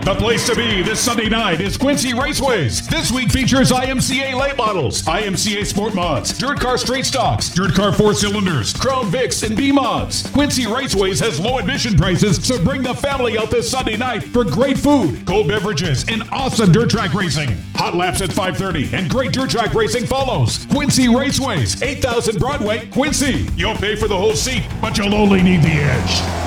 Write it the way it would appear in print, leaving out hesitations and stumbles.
The place to be this Sunday night is Quincy Raceways. This week features IMCA late models, IMCA Sport Mods, Dirt Car Straight Stocks, Dirt Car 4 Cylinders, Crown Vics, and B Mods. Quincy Raceways has low admission prices, so bring the family out this Sunday night for great food, cold beverages, and awesome dirt track racing. Hot laps at 5:30 and great dirt track racing follows. Quincy Raceways, 8000 Broadway, Quincy. You'll pay for the whole seat, but you'll only need the edge.